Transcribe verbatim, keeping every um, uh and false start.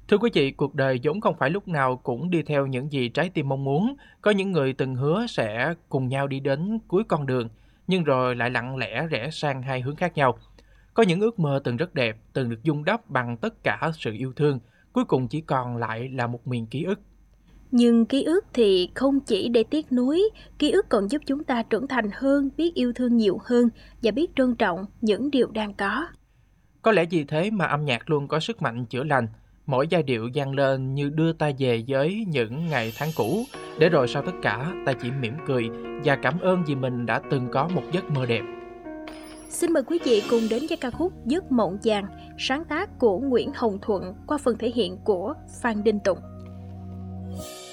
Thưa quý vị, cuộc đời vốn không phải lúc nào cũng đi theo những gì trái tim mong muốn. Có những người từng hứa sẽ cùng nhau đi đến cuối con đường, nhưng rồi lại lặng lẽ rẽ sang hai hướng khác nhau. Có những ước mơ từng rất đẹp, từng được vun đắp bằng tất cả sự yêu thương, cuối cùng chỉ còn lại là một miền ký ức. Nhưng ký ức thì không chỉ để tiếc nuối, ký ức còn giúp chúng ta trưởng thành hơn, biết yêu thương nhiều hơn và biết trân trọng những điều đang có. Có lẽ vì thế mà âm nhạc luôn có sức mạnh chữa lành. Mỗi giai điệu vang lên như đưa ta về với những ngày tháng cũ, để rồi sau tất cả ta chỉ mỉm cười và cảm ơn vì mình đã từng có một giấc mơ đẹp. Xin mời quý vị cùng đến với ca khúc Giấc mộng vàng, sáng tác của Nguyễn Hồng Thuận qua phần thể hiện của Phan Đình Tùng.